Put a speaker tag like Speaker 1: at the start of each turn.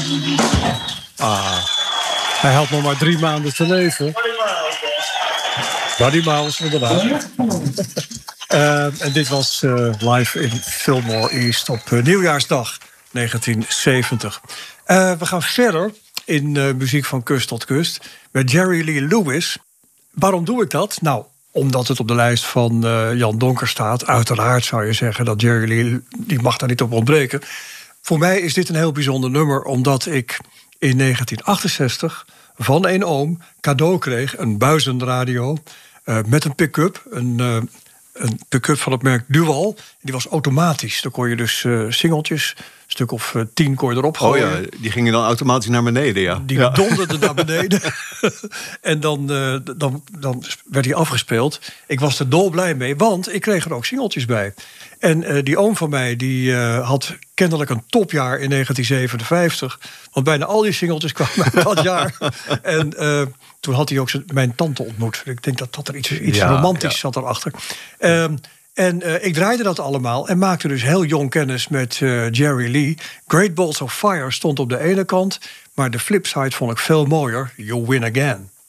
Speaker 1: Hij had nog maar 3 maanden te leven. Buddy Miles, inderdaad. En dit was live in Fillmore East op nieuwjaarsdag 1970. We gaan verder in muziek van kust tot kust met Jerry Lee Lewis. Waarom doe ik dat? Nou, omdat het op de lijst van Jan Donker staat. Uiteraard zou je zeggen dat Jerry Lee, die mag daar niet op ontbreken. Voor mij is dit een heel bijzonder nummer, omdat ik in 1968 van een oom cadeau kreeg, een buizenradio met een pick-up, een pick-up van het merk Dual. Die was automatisch. Dan kon je dus singeltjes, een stuk of 10 kon je erop gooien.
Speaker 2: Oh ja, die gingen dan automatisch naar beneden, ja.
Speaker 1: Die donderden naar beneden. En dan werd hij afgespeeld. Ik was er dolblij mee, want ik kreeg er ook singeltjes bij. En die oom van mij die had kennelijk een topjaar in 1957. Want bijna al die singeltjes kwamen uit dat jaar. En toen had hij ook mijn tante ontmoet. Ik denk dat er iets romantisch zat erachter. En ik draaide dat allemaal en maakte dus heel jong kennis met Jerry Lee. Great Balls of Fire stond op de ene kant, maar de flipside vond ik veel mooier. You Win Again.